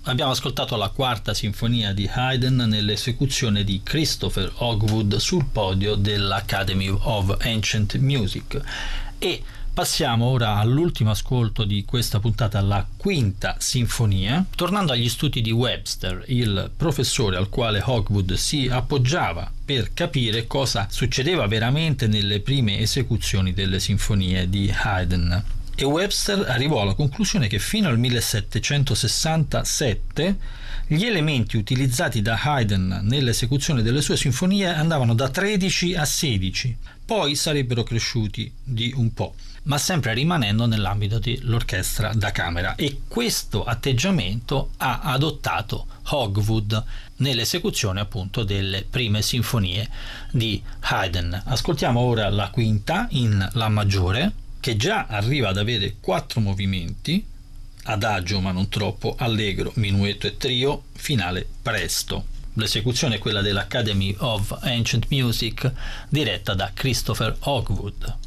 Abbiamo ascoltato la quarta sinfonia di Haydn nell'esecuzione di Christopher Hogwood sul podio dell'Academy of Ancient Music, e passiamo ora all'ultimo ascolto di questa puntata, la quinta sinfonia, tornando agli studi di Webster, il professore al quale Hogwood si appoggiava per capire cosa succedeva veramente nelle prime esecuzioni delle sinfonie di Haydn. E Webster arrivò alla conclusione che fino al 1767 gli elementi utilizzati da Haydn nell'esecuzione delle sue sinfonie andavano da 13 a 16, poi sarebbero cresciuti di un po', ma sempre rimanendo nell'ambito dell'orchestra da camera, e questo atteggiamento ha adottato Hogwood nell'esecuzione appunto delle prime sinfonie di Haydn. Ascoltiamo ora la quinta in La maggiore, che già arriva ad avere 4 movimenti: adagio ma non troppo, allegro, minuetto e trio, finale presto. L'esecuzione è quella dell'Academy of Ancient Music, diretta da Christopher Hogwood.